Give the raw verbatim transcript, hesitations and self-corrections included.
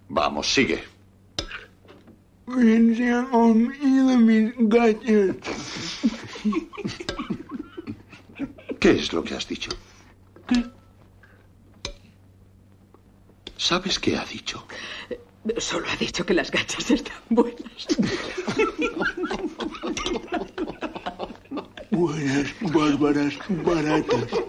Vamos, sigue. ¿Quién se ha comido mis gachas? ¿Qué es lo que has dicho? ¿Qué? ¿Sabes qué ha dicho? Solo ha dicho que las gachas están buenas. Buenas, bárbaras, baratas.